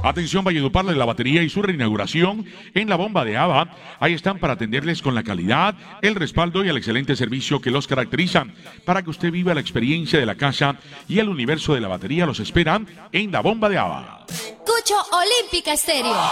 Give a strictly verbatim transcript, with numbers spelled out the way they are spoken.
Atención Valledupar de la batería y su reinauguración en la bomba de Ava. Ahí están para atenderles con la calidad, el respaldo y el excelente servicio que los caracterizan. Para que usted viva la experiencia de la casa y el universo de la batería, los esperan en la bomba de Ava. Cucho Olímpica Estéreo.